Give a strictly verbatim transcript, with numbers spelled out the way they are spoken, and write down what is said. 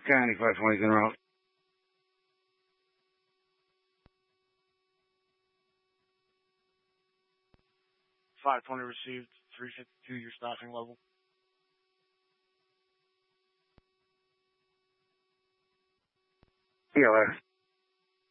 County, five twenty en route. five twenty received, three fifty-two your staffing level. T L S.